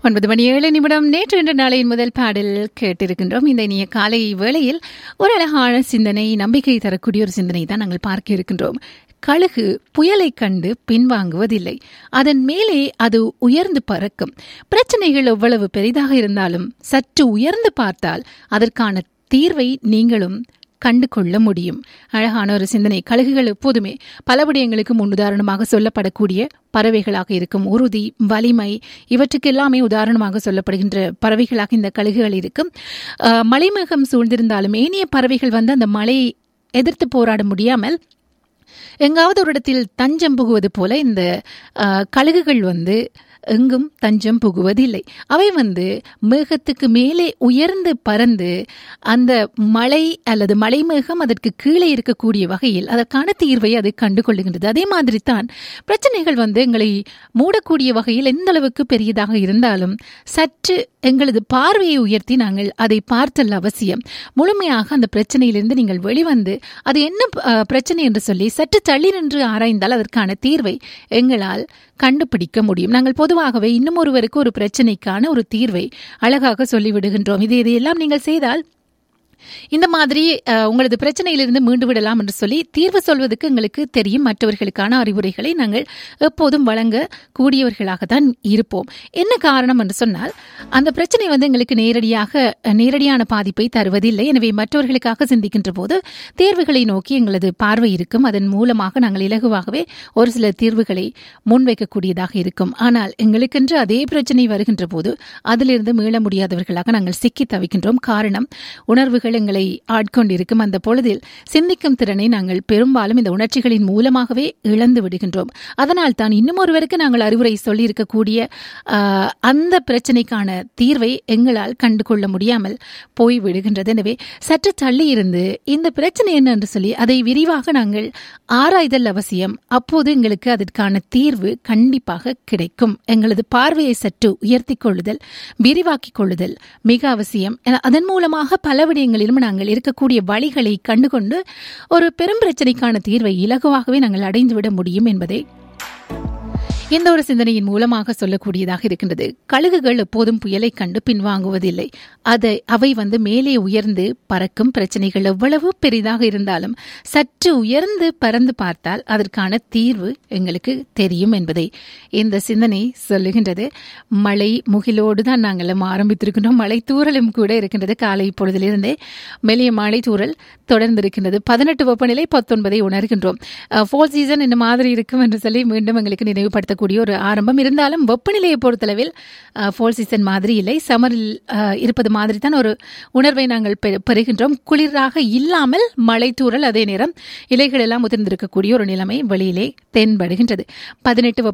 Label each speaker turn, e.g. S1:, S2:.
S1: 9:07 நேற்று இன்று நாளையின் முதல் பாடல் கேட்டிருக்கின்றோம். இந்த இனிய காலை வேளையில் ஒரு அழகான சிந்தனை, நம்பிக்கை தரக்கூடிய ஒரு சிந்தனை தான் நாங்கள் பார்க்க இருக்கின்றோம். கழுகு புயலை கண்டு பின்வாங்குவதில்லை, அதன் மேலே அது உயர்ந்து பறக்கும். பிரச்சனைகள் எவ்வளவு பெரிதாக இருந்தாலும் சற்று உயர்ந்து பார்த்தால் அதற்கான தீர்வை நீங்களும் கண்டு கொள்ள முடியும். அழகான ஒரு சிந்தனை. கழுகுகள் எப்போதுமே பல விடயங்களுக்கு முன்னுதாரணமாக சொல்லப்படக்கூடிய பறவைகளாக இருக்கும். உறுதி, வலிமை, இவற்றுக்கு எல்லாமே உதாரணமாக சொல்லப்படுகின்ற பறவைகளாக இந்த கழுகுகள் இருக்கும். மலைமேகம் சூழ்ந்திருந்தாலும் ஏனைய பறவைகள் வந்து அந்த மலையை எதிர்த்து போராட முடியாமல் எங்காவது ஒரு இடத்தில் தஞ்சம் புகுவது போல இந்த கழுகுகள் வந்து எங்கும் தஞ்சம் புகுவதில்லை. அவை வந்து மேகத்துக்கு மேலே உயர்ந்து பறந்து அந்த மலை அல்லது மலைமேகம் அதற்கு கீழே இருக்கக்கூடிய வகையில் அதற்கான தீர்வை அது கண்டுகொள்ளுகின்றது. அதே மாதிரி தான் பிரச்சனைகள் வந்து எங்களை மூடக்கூடிய வகையில் எந்த அளவுக்கு பெரியதாக இருந்தாலும் சற்று எங்களது பார்வையை உயர்த்தி நாங்கள் அதை பார்த்தல் அவசியம். முழுமையாக அந்த பிரச்சனையிலிருந்து நீங்கள் வெளிவந்து அது என்ன பிரச்சனை என்று சொல்லி சற்று தள்ளி நின்று ஆராய்ந்தால் அதற்கான தீர்வை எங்களால் கண்டுபிடிக்க முடியும். நாங்கள் பொதுவாகவே இன்னும் ஒருவருக்கு ஒரு பிரச்சனைக்கான ஒரு தீர்வை அழகாக சொல்லிவிடுகின்றோம். இதையெல்லாம் நீங்கள் செய்தால் இந்த மாதிரி உங்களது பிரச்சனையிலிருந்து மீண்டு விடலாம் என்று சொல்லி தீர்வு சொல்வதற்கு எங்களுக்கு தெரியும். மற்றவர்களுக்கான அறிவுரைகளை நாங்கள் எப்போதும் வழங்க கூடியவர்களாகத்தான் இருப்போம். என்ன காரணம் என்று சொன்னால் அந்த பிரச்சனை வந்து எங்களுக்கு நேரடியான பாதிப்பை தருவதில்லை. எனவே மற்றவர்களுக்காக சிந்திக்கின்ற போது தேர்வுகளை நோக்கி எங்களது பார்வை இருக்கும். அதன் மூலமாக நாங்கள் இலகுவாகவே ஒரு சில தீர்வுகளை முன்வைக்கக்கூடியதாக இருக்கும். ஆனால் எங்களுக்கென்று அதே பிரச்சனை வருகின்ற போது அதிலிருந்து மீள முடியாதவர்களாக நாங்கள் சிக்கி தவிக்கின்றோம். காரணம், உணர்வுகள் எங்களை ஆட்கொண்டிருக்கும். அந்த பொழுதில் சிந்திக்கும் திறனை நாங்கள் பெரும்பாலும் இந்த உணர்ச்சிகளின் மூலமாகவே இழந்து விடுகின்றோம். அதனால் தான் இன்னும் ஒருவருக்கு நாங்கள் அறிவுரை சொல்லி இருக்கக்கூடிய அந்த பிரச்சனைக்கான தீர்வை எங்களால் கண்டுகொள்ள முடியாமல் போய் விடுகின்றது. எனவே சற்று தள்ளி இருந்து இந்த பிரச்சனை என்ன என்று சொல்லி அதை விரிவாக நாங்கள் ஆராய்தல் அவசியம். அப்போது எங்களுக்கு அதற்கான தீர்வு கண்டிப்பாக கிடைக்கும். எங்களது பார்வையை சற்று உயர்த்தி கொள்ளுதல், விரிவாக்கிக் கொள்ளுதல் மிக அவசியம். அதன் மூலமாக பல விடயங்களிலும் நாங்கள் இருக்கக்கூடிய வழிகளை கண்டுகொண்டு ஒரு பெரும் பிரச்சனைக்கான தீர்வை இலகுவாகவே நாங்கள் அடைந்துவிட முடியும் என்பதை இந்த ஒரு சிந்தனையின் மூலமாக சொல்லக்கூடியதாக இருக்கின்றது. கழுகுகள் எப்போதும் புயலை கண்டு பின்வாங்குவதில்லை. அவை வந்து மேலே உயர்ந்து பறக்கும். பிரச்சனைகள் எவ்வளவு பெரிதாக இருந்தாலும் சற்று உயர்ந்து பறந்து பார்த்தால் அதற்கான தீர்வு எங்களுக்கு தெரியும் என்பதை இந்த சிந்தனை சொல்லுகின்றது. மழை முகிலோடு தான் நாங்கள் ஆரம்பித்திருக்கின்றோம். மழை தூறலும் கூட இருக்கின்றது. காலை பொழுதிலிருந்தே மெல்லிய மழை தூறல் தொடர்ந்திருக்கின்றது. 18 வெப்பநிலை 19 உணர்கின்றோம். ஃபோல் சீசன் இந்த மாதிரி இருக்கும் என்று சொல்லி மீண்டும் எங்களுக்கு நினைவுபடுத்த கூடிய ஒரு ஆரம்பம். இருந்தாலும் வெப்பநிலையை பொறுத்தளவில் ஃபோல் சீசன் மாதிரி இல்லை, சமரில் இருப்பது மாதிரி தான் ஒரு உணர்வை நாங்கள் பெறுகின்றோம். குளிராக இல்லாமல் மழை தூறல், அதே நேரம் இலைகள் எல்லாம் உதிர்ந்திருக்கக்கூடிய ஒரு நிலைமை வெளியிலே தென்படுகின்றது. 18